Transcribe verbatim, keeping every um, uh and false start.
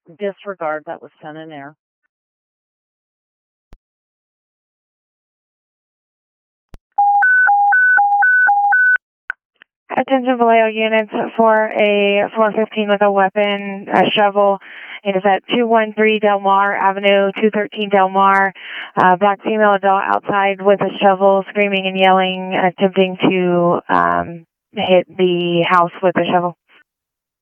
disregard that was sent in there. Attention Vallejo units for a four fifteen with a weapon, a shovel. It is at two one three Del Mar Avenue, two thirteen Del Mar. Uh, black female adult outside with a shovel, screaming and yelling, attempting to um, hit the house with a shovel.